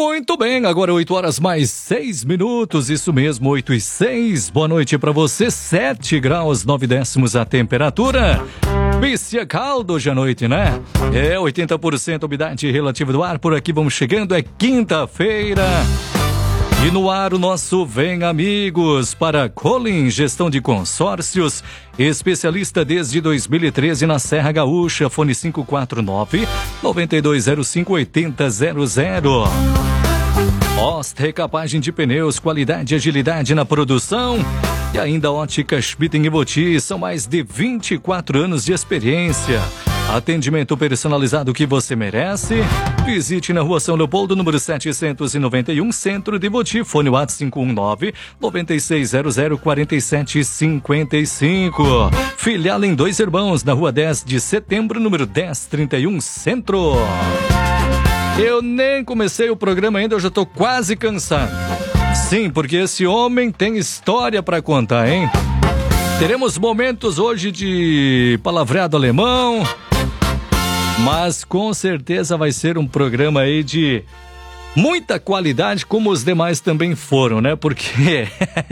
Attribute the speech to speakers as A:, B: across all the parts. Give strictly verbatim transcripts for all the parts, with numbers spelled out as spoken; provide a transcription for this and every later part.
A: Muito bem, agora oito horas mais seis minutos, isso mesmo, oito e seis. Boa noite pra você, sete graus, nove décimos a temperatura. Vícia caldo hoje à noite, né? É, oitenta por cento umidade relativa do ar, por aqui vamos chegando, é quinta-feira. E no ar o nosso Vem Amigos para Colin, gestão de consórcios, especialista desde dois mil e treze na Serra Gaúcha, fone cinco quatro nove, nove dois zero cinco, oito zero zero zero. Ost Recapagem de Pneus, qualidade e agilidade na produção. E ainda Ótica Schmidt e Boti, são mais de vinte e quatro anos de experiência. Atendimento personalizado que você merece. Visite na Rua São Leopoldo, número setecentos e noventa e um, Centro de Boti. Fone WhatsApp cinco um nove, nove seis zero zero, quatro sete cinco cinco. Filial em Dois Irmãos, na Rua dez de Setembro, número dez trinta e um, Centro. Eu nem comecei o programa ainda, eu já tô quase cansado. Sim, porque esse homem tem história para contar, hein? Teremos momentos hoje de palavreado alemão, mas com certeza vai ser um programa aí de muita qualidade, como os demais também foram, né? Porque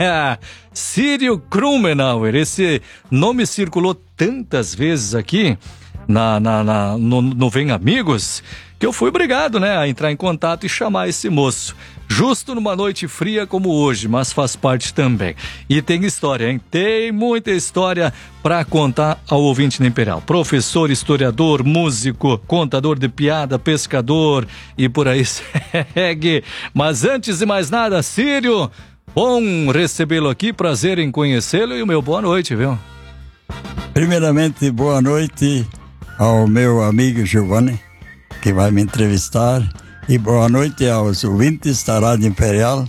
A: Círio Krumenauer, esse nome circulou tantas vezes aqui na, na, na, no, no Vem Amigos, que eu fui obrigado, né, a entrar em contato e chamar esse moço. Justo numa noite fria como hoje, mas faz parte também. E tem história, hein? Tem muita história para contar ao ouvinte da Imperial. Professor, historiador, músico, contador de piada, pescador e por aí segue. Mas antes de mais nada, Círio, bom recebê-lo aqui, prazer em conhecê-lo e o meu boa noite, viu?
B: Primeiramente, boa noite ao meu amigo Giovanni, que vai me entrevistar. E boa noite aos ouvintes da Rádio Imperial,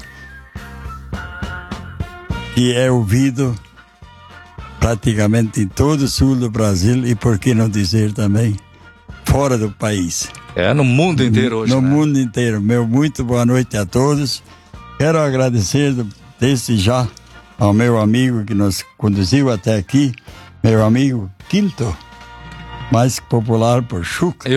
B: que é ouvido praticamente em todo o sul do Brasil e, por que não dizer também, fora do país.
A: É, no mundo inteiro hoje,
B: No
A: né?
B: mundo inteiro. Meu muito boa noite a todos. Quero agradecer desde já ao meu amigo que nos conduziu até aqui, meu amigo Quinto, mais popular por Chuca.